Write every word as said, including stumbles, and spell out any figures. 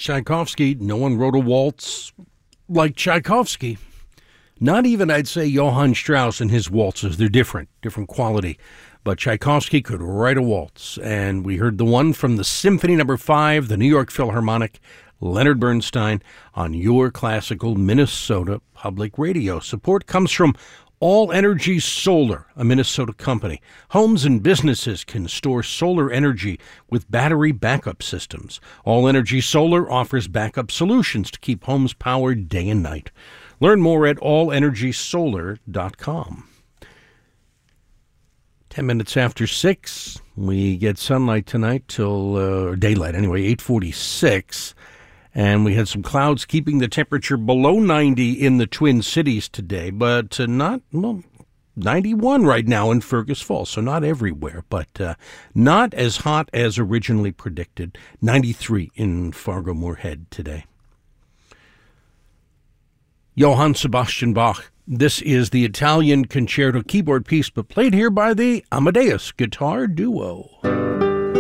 Tchaikovsky, no one wrote a waltz like Tchaikovsky. Not even, I'd say, Johann Strauss and his waltzes. They're different, different quality. But Tchaikovsky could write a waltz. And we heard the one from the Symphony Number Five, the New York Philharmonic, Leonard Bernstein, on your classical Minnesota Public Radio. Support comes from All Energy Solar, a Minnesota company. Homes and businesses can store solar energy with battery backup systems. All Energy Solar offers backup solutions to keep homes powered day and night. Learn more at all energy solar dot com. Ten minutes after six, we get sunlight tonight till, uh, or daylight anyway, eight forty-six. And we had some clouds keeping the temperature below ninety in the Twin Cities today, but uh, not, well, ninety-one right now in Fergus Falls, so not everywhere, but uh, not as hot as originally predicted. ninety-three in Fargo-Moorhead today. Johann Sebastian Bach. This is the Italian concerto keyboard piece, but played here by the Amadeus Guitar Duo.